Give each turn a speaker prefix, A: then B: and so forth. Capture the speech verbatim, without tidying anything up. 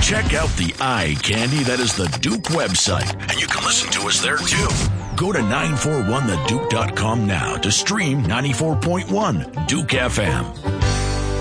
A: Check out the eye candy that is the Duke website, and you can listen to us there too. Go to nine four one the duke dot com now to stream ninety-four point one Duke F M.